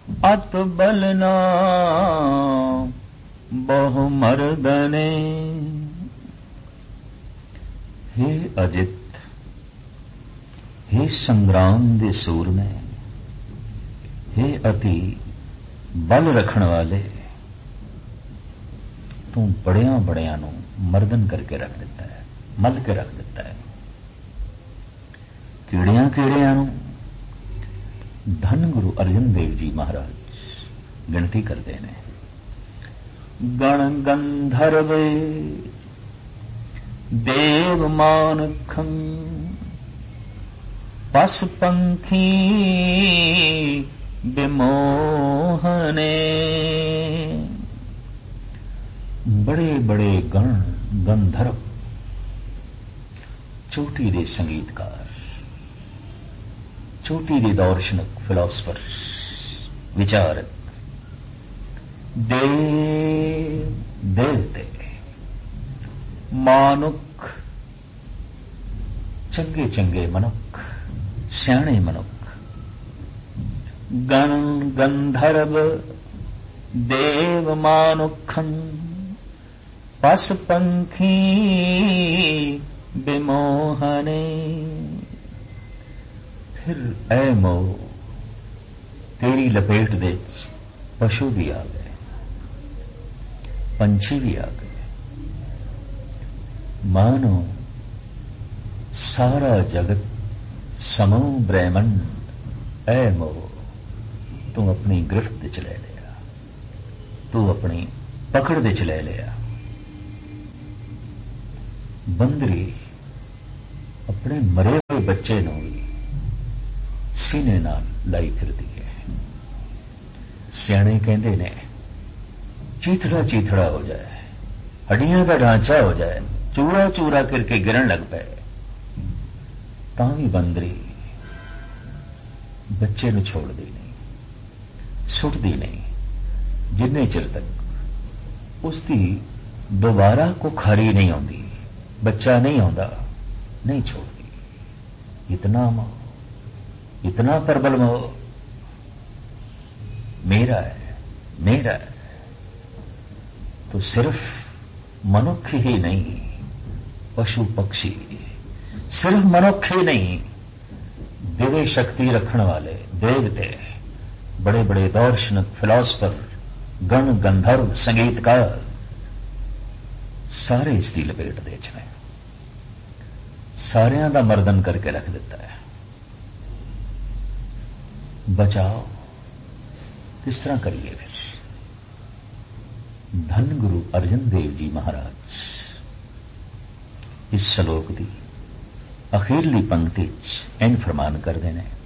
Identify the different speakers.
Speaker 1: ਅਤ ਬਲਨਾ ਬਹੁ ਮਰਦਨੇ। हे अजित, हे संग्राम दे सूरमे, हे अति बल रखण वाले, तू बड़िया बड़िया नूं मर्दन करके रख दिता है, मल के रख दिता है। कीड़ियां कीड़ियां नूं धन गुरु अर्जन देव जी महाराज गिणती करते हैं। गण गंधर्व देव मानखं पस पंखी विमोहने। बड़े बड़े गण गंधर्व, चोटी दे संगीतकार, चोटी दे दार्शनिक फिलोसफर, विचारक, देव देवते, मानुख, चंगे चंगे मनुख, सियाणे मनुख, गण गंधर्व देव मानुखं पस पंखी विमोहने। फिर ऐ मोह तेरी लपेट दे पशु भी आ गए, पंछी भी आ गए, मानो सारा जगत समूह ब्रह्मंड ऐ मोह तू अपनी गिरफ्त च ले लिया, तू अपनी पकड़ दे च ले लिया। बंदरी अपने मरे हुए बच्चे नूं भी सीने नाल लाई फिरदी है। सियाणे कहंदे ने चीथड़ा चीथड़ा हो जाए, हड्डियां का ढांचा हो जाए, चूरा चूरा करके गिरन लग पे, तां भी बंदरी बच्चे नूं छोड़दी नहीं, सुटदी नहीं, जिन्ने चिर तक उसकी दोबारा को खारी नहीं आती, बच्चा नहीं आंदा, नहीं छोड़ती। इतना मोह, इतना प्रबल मोह, मेरा है मेरा है। तो सिर्फ मनुष्य ही नहीं, पशु पक्षी, सिर्फ मनुष्य ही नहीं, दिव्य शक्ति रखने वाले देवते, बड़े बड़े दार्शनिक, फिलोसफर, गण गंधर्व, संगीतकार, सारे इसकी लपेट दे च ने, सारियां दा मर्दन करके रख दिता है। बचाओ किस तरह करिए फिर? धन गुरु अर्जन देव जी महाराज इस श्लोक की अखीरली पंक्ति इन फरमान करते हैं,